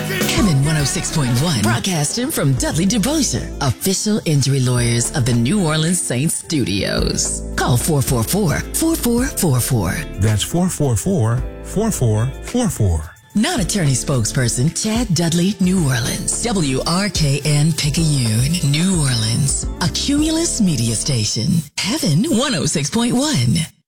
Heaven 106.1, broadcasting from Dudley DeBosier, official injury lawyers of the New Orleans Saints studios. Call 444-4444. That's 444-4444. Non-attorney spokesperson Chad Dudley, New Orleans. WRKN Picayune, New Orleans. A Cumulus media station. Heaven 106.1.